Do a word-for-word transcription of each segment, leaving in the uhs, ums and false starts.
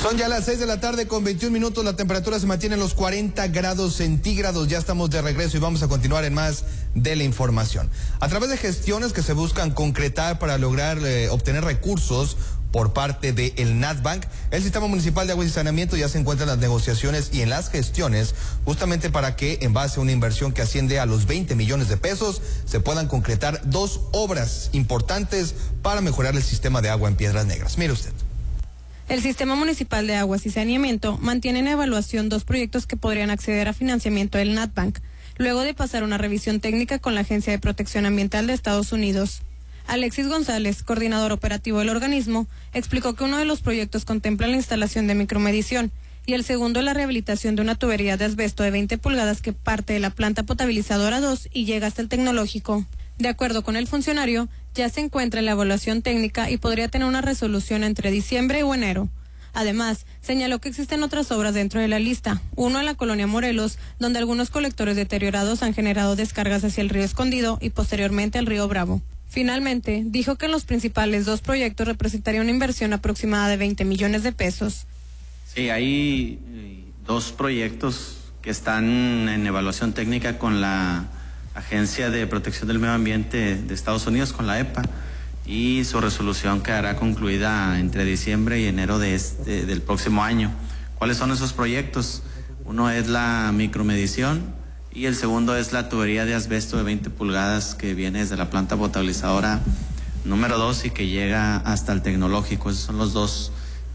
Son ya las seis de la tarde con veintiún minutos, la temperatura se mantiene en los cuarenta grados centígrados, ya estamos de regreso y vamos a continuar en más de la información. A través de gestiones que se buscan concretar para lograr eh, obtener recursos por parte del Natbank, el Sistema Municipal de Agua y Saneamiento ya se encuentra en las negociaciones y en las gestiones justamente para que en base a una inversión que asciende a los veinte millones de pesos se puedan concretar dos obras importantes para mejorar el sistema de agua en Piedras Negras. Mire usted. El Sistema Municipal de Aguas y Saneamiento mantiene en evaluación dos proyectos que podrían acceder a financiamiento del Natbank, luego de pasar una revisión técnica con la Agencia de Protección Ambiental de Estados Unidos. Alexis González, coordinador operativo del organismo, explicó que uno de los proyectos contempla la instalación de micromedición y el segundo la rehabilitación de una tubería de asbesto de veinte pulgadas que parte de la planta potabilizadora dos y llega hasta el tecnológico. De acuerdo con el funcionario, ya se encuentra en la evaluación técnica y podría tener una resolución entre diciembre o enero. Además, señaló que existen otras obras dentro de la lista, uno en la colonia Morelos, donde algunos colectores deteriorados han generado descargas hacia el río Escondido y posteriormente al río Bravo. Finalmente, dijo que en los principales dos proyectos representaría una inversión aproximada de veinte millones de pesos. Sí, hay dos proyectos que están en evaluación técnica con la Agencia de Protección del Medio Ambiente de Estados Unidos, con la E P A, y su resolución quedará concluida entre diciembre y enero de este, del próximo año. ¿Cuáles son esos proyectos? Uno es la micromedición y el segundo es la tubería de asbesto de veinte pulgadas que viene desde la planta potabilizadora número dos y que llega hasta el tecnológico. Esos son los dos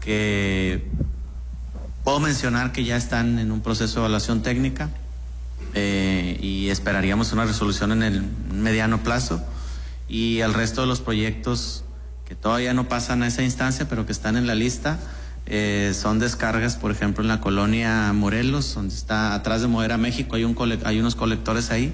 que puedo mencionar que ya están en un proceso de evaluación técnica. Eh, y esperaríamos una resolución en el mediano plazo, y el resto de los proyectos que todavía no pasan a esa instancia pero que están en la lista eh, son descargas, por ejemplo en la colonia Morelos, donde está atrás de Modera México, hay, un cole, hay unos colectores ahí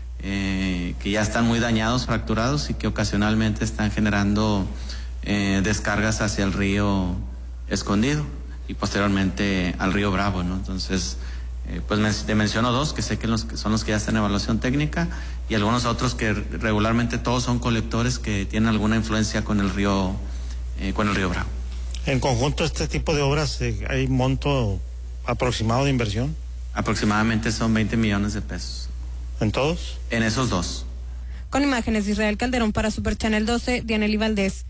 eh, que ya están muy dañados, fracturados y que ocasionalmente están generando eh, descargas hacia el río Escondido y posteriormente al río Bravo, ¿no? Entonces Eh, pues me, te menciono dos que sé que, los, que son los que ya están en evaluación técnica, y algunos otros que regularmente todos son colectores que tienen alguna influencia con el río eh, con el río Bravo. En conjunto, este tipo de obras, eh, ¿hay monto aproximado de inversión? Aproximadamente son veinte millones de pesos. ¿En todos? En esos dos. Con imágenes de Israel Calderón para Super Channel doce, Dianely Valdés.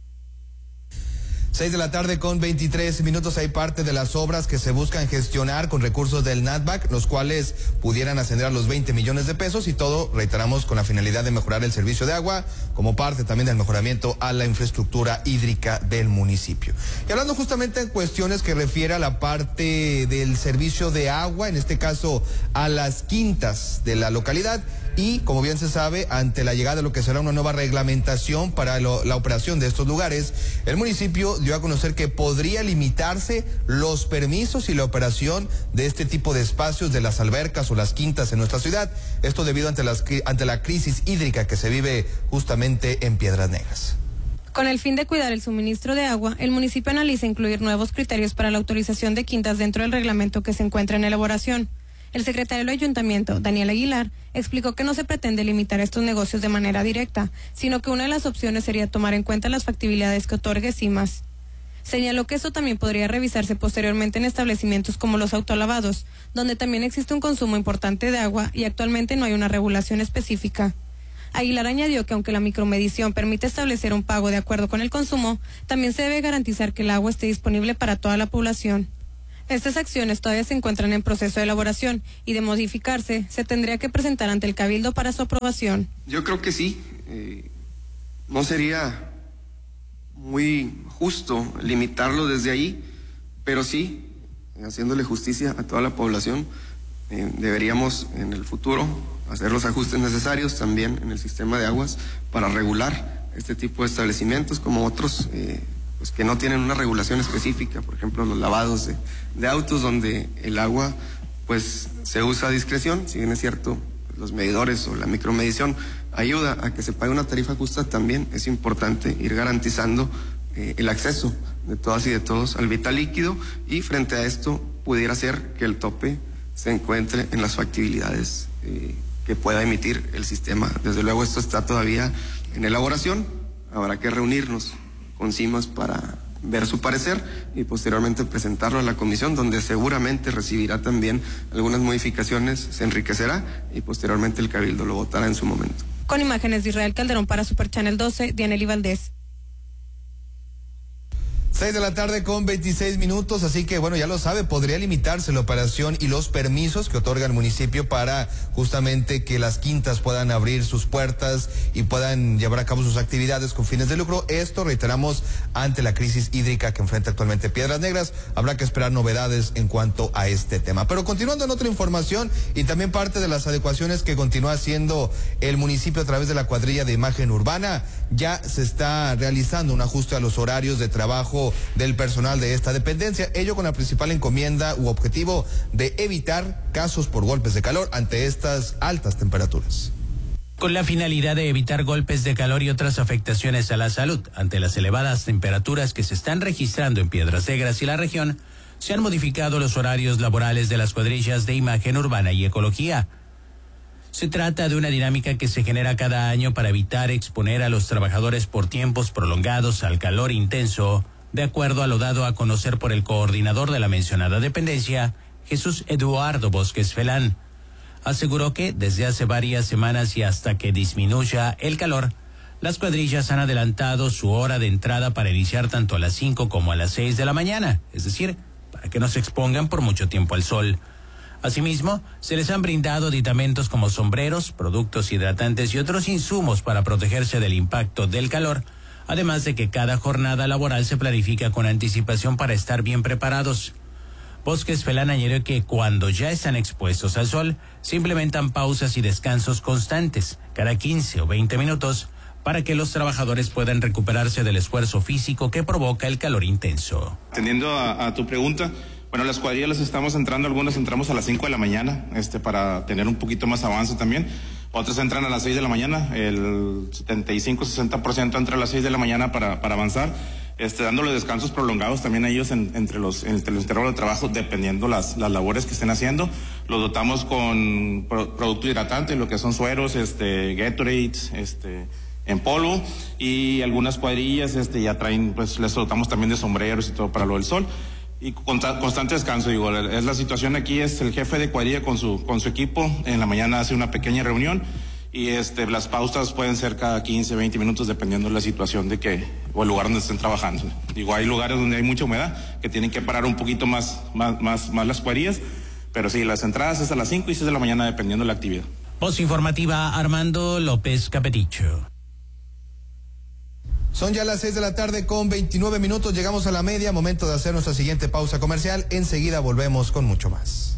Seis de la tarde con veintitrés minutos, hay parte de las obras que se buscan gestionar con recursos del Natbank, los cuales pudieran ascender a los veinte millones de pesos, y todo, reiteramos, con la finalidad de mejorar el servicio de agua, como parte también del mejoramiento a la infraestructura hídrica del municipio. Y hablando justamente en cuestiones que refiere a la parte del servicio de agua, en este caso a las quintas de la localidad, y como bien se sabe, ante la llegada de lo que será una nueva reglamentación para lo, la operación de estos lugares, el municipio dio a conocer que podría limitarse los permisos y la operación de este tipo de espacios, de las albercas o las quintas en nuestra ciudad. Esto debido ante, las, ante la crisis hídrica que se vive justamente en Piedras Negras. Con el fin de cuidar el suministro de agua, el municipio analiza incluir nuevos criterios para la autorización de quintas dentro del reglamento que se encuentra en elaboración. El secretario del Ayuntamiento, Daniel Aguilar, explicó que no se pretende limitar estos negocios de manera directa, sino que una de las opciones sería tomar en cuenta las factibilidades que otorgue CIMAS. Señaló que esto también podría revisarse posteriormente en establecimientos como los autolavados, donde también existe un consumo importante de agua y actualmente no hay una regulación específica. Aguilar añadió que aunque la micromedición permite establecer un pago de acuerdo con el consumo, también se debe garantizar que el agua esté disponible para toda la población. Estas acciones todavía se encuentran en proceso de elaboración y de modificarse, se tendría que presentar ante el Cabildo para su aprobación. Yo creo que sí, eh, no sería muy justo limitarlo desde ahí, pero sí, haciéndole justicia a toda la población, eh, deberíamos en el futuro hacer los ajustes necesarios también en el sistema de aguas para regular este tipo de establecimientos como otros eh, pues que no tienen una regulación específica, por ejemplo los lavados de, de autos, donde el agua pues se usa a discreción. Si bien es cierto, los medidores o la micromedición ayuda a que se pague una tarifa justa, también es importante ir garantizando eh, el acceso de todas y de todos al vital líquido, y frente a esto pudiera ser que el tope se encuentre en las factibilidades eh, que pueda emitir el sistema. Desde luego esto está todavía en elaboración, habrá que reunirnos con CIMAS para ver su parecer y posteriormente presentarlo a la comisión, donde seguramente recibirá también algunas modificaciones, se enriquecerá y posteriormente el Cabildo lo votará en su momento. Con imágenes de Israel Calderón para Super Channel doce, Dianely Valdés. Seis de la tarde con veintiséis minutos, así que bueno, ya lo sabe, podría limitarse la operación y los permisos que otorga el municipio para justamente que las quintas puedan abrir sus puertas y puedan llevar a cabo sus actividades con fines de lucro. Esto, reiteramos, ante la crisis hídrica que enfrenta actualmente Piedras Negras. Habrá que esperar novedades en cuanto a este tema. Pero continuando en otra información y también parte de las adecuaciones que continúa haciendo el municipio a través de la cuadrilla de imagen urbana, ya se está realizando un ajuste a los horarios de trabajo del personal de esta dependencia, ello con la principal encomienda u objetivo de evitar casos por golpes de calor ante estas altas temperaturas. Con la finalidad de evitar golpes de calor y otras afectaciones a la salud ante las elevadas temperaturas que se están registrando en Piedras Negras y la región, se han modificado los horarios laborales de las cuadrillas de imagen urbana y ecología. Se trata de una dinámica que se genera cada año para evitar exponer a los trabajadores por tiempos prolongados al calor intenso, de acuerdo a lo dado a conocer por el coordinador de la mencionada dependencia, Jesús Eduardo Bosques Felán. Aseguró que desde hace varias semanas y hasta que disminuya el calor, las cuadrillas han adelantado su hora de entrada para iniciar tanto a las cinco como a las seis de la mañana, es decir, para que no se expongan por mucho tiempo al sol. Asimismo, se les han brindado aditamentos como sombreros, productos hidratantes y otros insumos para protegerse del impacto del calor, además de que cada jornada laboral se planifica con anticipación para estar bien preparados. Bosques Felán añadió que cuando ya están expuestos al sol, se implementan pausas y descansos constantes, cada quince o veinte minutos, para que los trabajadores puedan recuperarse del esfuerzo físico que provoca el calor intenso. Atendiendo a, a tu pregunta, bueno, las cuadrillas las estamos entrando, algunas entramos a las cinco de la mañana, este, para tener un poquito más avance también. Otras entran a las seis de la mañana, el setenta y cinco a sesenta por ciento entra a las seis de la mañana para, para avanzar, este, dándole descansos prolongados también a ellos en, entre los, entre los intervalos de trabajo, dependiendo las, las labores que estén haciendo. Los dotamos con pro, producto hidratante, lo que son sueros, este, Gatorade, este, en polvo, y algunas cuadrillas, este, ya traen, pues les dotamos también de sombreros y todo para lo del sol. Y constante descanso, digo, es la situación aquí, es el jefe de cuadrilla con su con su equipo, en la mañana hace una pequeña reunión y este las pausas pueden ser cada quince, veinte minutos dependiendo de la situación de que, o el lugar donde estén trabajando. Digo, hay lugares donde hay mucha humedad que tienen que parar un poquito más, más, más, más las cuadrillas, pero sí, las entradas es a las cinco y seis de la mañana dependiendo de la actividad. Voz informativa, Armando López Capeticho. Son ya las seis de la tarde con veintinueve minutos, llegamos a la media, momento de hacer nuestra siguiente pausa comercial, enseguida volvemos con mucho más.